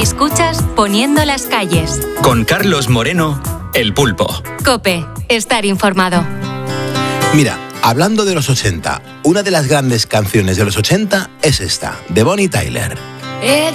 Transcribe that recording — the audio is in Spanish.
Escuchas Poniendo las calles. Con Carlos Moreno, El Pulpo. COPE, estar informado. Mira, hablando de los 80, una de las grandes canciones de los 80 es esta, de Bonnie Tyler.